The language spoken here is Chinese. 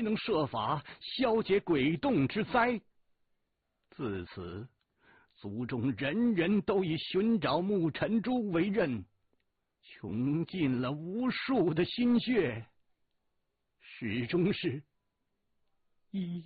能设法消解鬼洞之灾。自此，族中人人都以寻找木尘珠为任，穷尽了无数的心血，始终是一